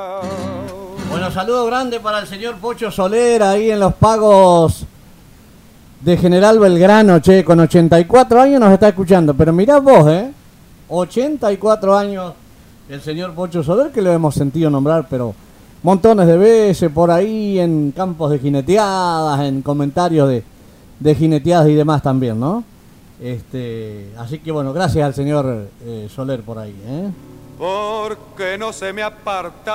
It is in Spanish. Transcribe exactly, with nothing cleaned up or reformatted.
Bueno, saludo grande para el señor Pocho Soler ahí en los pagos de General Belgrano, che, con ochenta y cuatro años nos está escuchando, pero mirá vos, eh, ochenta y cuatro años el señor Pocho Soler, que lo hemos sentido nombrar, pero montones de veces por ahí en campos de jineteadas, en comentarios de, de jineteadas y demás también, ¿no? Este, así que bueno, gracias al señor eh, Soler por ahí, ¿eh? Porque no se me aparta